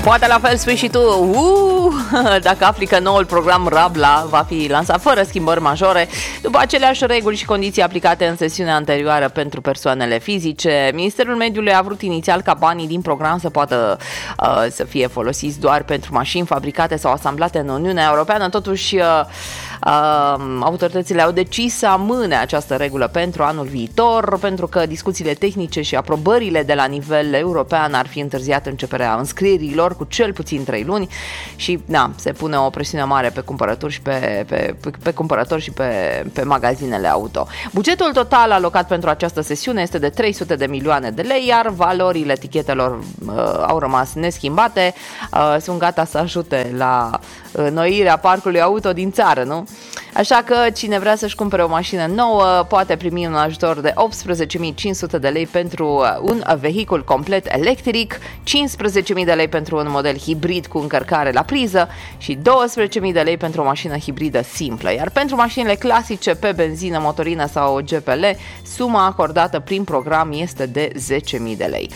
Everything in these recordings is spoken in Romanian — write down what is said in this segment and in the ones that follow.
Poate la fel spui și tu, dacă afli că noul program Rabla va fi lansat fără schimbări majore, după aceleași reguli și condiții aplicate în sesiunea anterioară pentru persoanele fizice. Ministerul Mediului a vrut inițial ca banii din program să poată să fie folosiți doar pentru mașini fabricate sau asamblate în Uniunea Europeană. Totuși, autoritățile au decis să amâne această regulă pentru anul viitor, pentru că discuțiile tehnice și aprobările de la nivel european ar fi întârziat începerea înscrierilor cu cel puțin 3 luni și se pune o presiune mare pe cumpărători și pe cumpărători și pe magazinele auto. Bugetul total alocat pentru această sesiune este de 300 de milioane de lei, iar valorile etichetelor au rămas neschimbate. Sunt gata să ajute la înnoirea parcului auto din țară, nu? Așa că cine vrea să-și cumpere o mașină nouă poate primi un ajutor de 18.500 de lei pentru un vehicul complet electric, 15.000 de lei pentru un model hibrid cu încărcare la priză și 12.000 de lei pentru o mașină hibridă simplă. Iar pentru mașinile clasice pe benzină, motorină sau GPL, suma acordată prin program este de 10.000 de lei.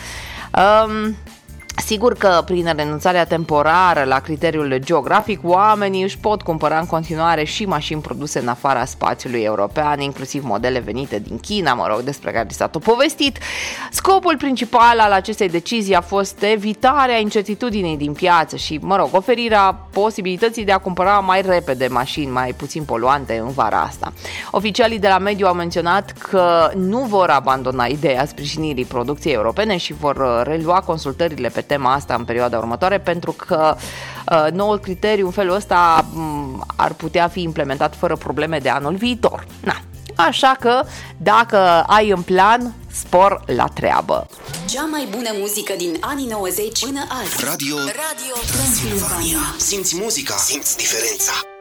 Sigur că prin renunțarea temporară la criteriul geografic, oamenii își pot cumpăra în continuare și mașini produse în afara spațiului european, inclusiv modele venite din China, despre care s-a tot povestit. Scopul principal al acestei decizii a fost evitarea incertitudinii din piață și, oferirea posibilității de a cumpăra mai repede mașini mai puțin poluante în vara asta. Oficialii de la mediu au menționat că nu vor abandona ideea sprijinirii producției europene și vor relua consultările pe tema asta în perioada următoare, pentru că noul criteriu în felul ăsta ar putea fi implementat fără probleme de anul viitor. Așa că dacă ai în plan, spor la treabă. Cea mai bună muzică din anii 90 până azi. Radio Transilvania. Simți muzica, simți diferența.